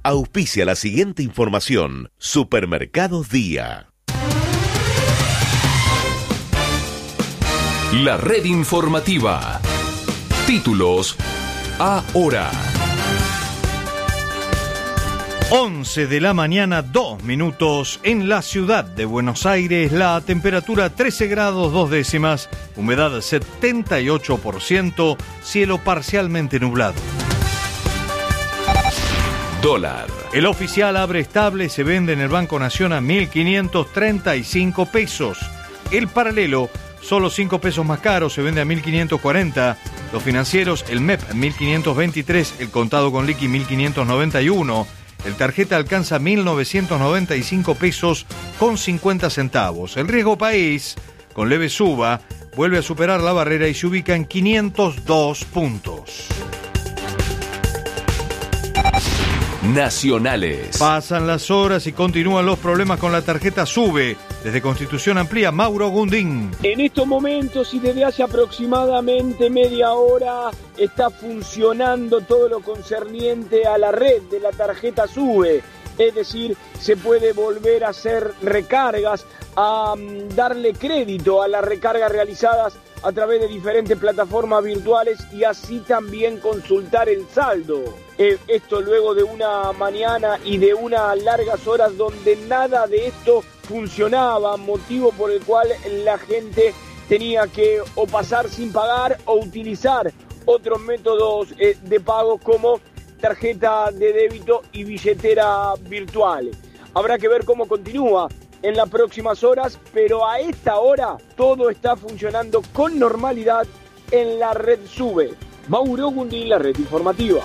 Auspicia la siguiente información. Supermercados Día. La red informativa. Títulos ahora. 11 de la mañana, 2 minutos, en la ciudad de Buenos Aires, la temperatura 13 grados 2 décimas, humedad 78%, cielo parcialmente nublado. Dólar. El oficial abre estable, se vende en el Banco Nación a 1.535 pesos. El paralelo, solo 5 pesos más caro, se vende a 1.540. Los financieros, el MEP 1.523, el contado con liqui 1.591. El tarjeta alcanza 1.995 pesos con 50 centavos. El riesgo país, con leve suba, vuelve a superar la barrera y se ubica en 502 puntos. Nacionales. Pasan las horas y continúan los problemas con la tarjeta SUBE. Desde Constitución Amplía, Mauro Gundín. En estos momentos y desde hace aproximadamente media hora está funcionando todo lo concerniente a la red de la tarjeta SUBE. Es decir, se puede volver a hacer recargas, a darle crédito a las recargas realizadas a través de diferentes plataformas virtuales y así también consultar el saldo. Esto luego de una mañana y de unas largas horas donde nada de esto funcionaba, motivo por el cual la gente tenía que o pasar sin pagar o utilizar otros métodos de pago como tarjeta de débito y billetera virtual. Habrá que ver cómo continúa en las próximas horas, pero a esta hora todo está funcionando con normalidad en la red SUBE. Mauro Gundín, la red informativa.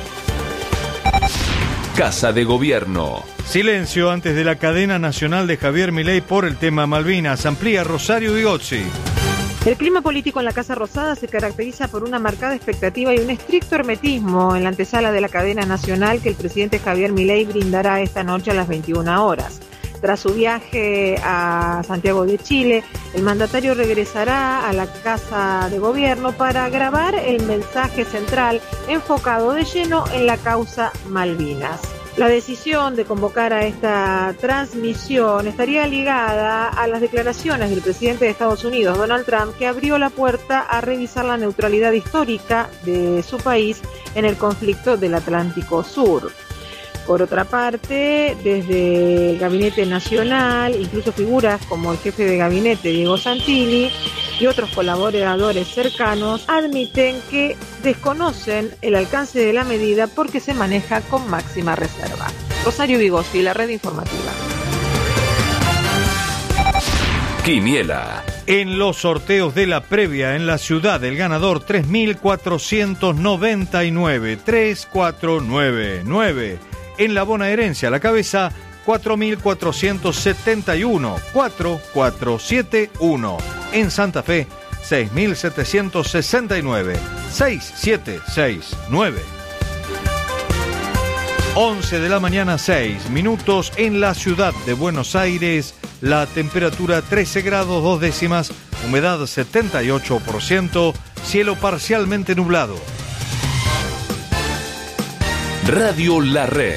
Casa de Gobierno. Silencio antes de la cadena nacional de Javier Milei por el tema Malvinas. Amplía Rosario Vigozzi. El clima político en la Casa Rosada se caracteriza por una marcada expectativa y un estricto hermetismo en la antesala de la cadena nacional que el presidente Javier Milei brindará esta noche a las 21 horas. Tras su viaje a Santiago de Chile, el mandatario regresará a la Casa de Gobierno para grabar el mensaje central enfocado de lleno en la causa Malvinas. La decisión de convocar a esta transmisión estaría ligada a las declaraciones del presidente de Estados Unidos, Donald Trump, que abrió la puerta a revisar la neutralidad histórica de su país en el conflicto del Atlántico Sur. Por otra parte, desde el Gabinete Nacional, incluso figuras como el jefe de gabinete, Diego Santilli, y otros colaboradores cercanos admiten que desconocen el alcance de la medida porque se maneja con máxima reserva. Rosario Vigozzi, la red informativa. Quiniela. En los sorteos de la previa en la ciudad, el ganador 3.499, 3499. En la bonaerense a la cabeza, 4.471, 4471. En Santa Fe, 6.769, 6769. 11 de la mañana, 6 minutos, en la ciudad de Buenos Aires, la temperatura 13 grados 2 décimas, humedad 78%, cielo parcialmente nublado. Radio La Red.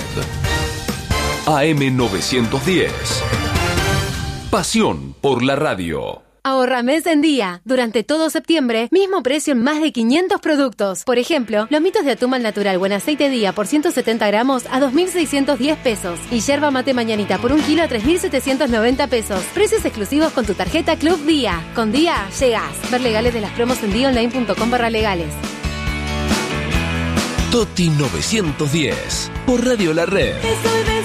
AM 910. Pasión por la radio. Ahorra mes en día. Durante todo septiembre, mismo precio en más de 500 productos. Por ejemplo, lomitos de atún al natural buen aceite día por 170 gramos a 2.610 pesos. Y yerba mate mañanita por 1 kilo a 3.790 pesos. Precios exclusivos con tu tarjeta Club Día. Con Día, llegás. Ver legales de las promos en dionline.com/legales. Toti 910. Por Radio La Red.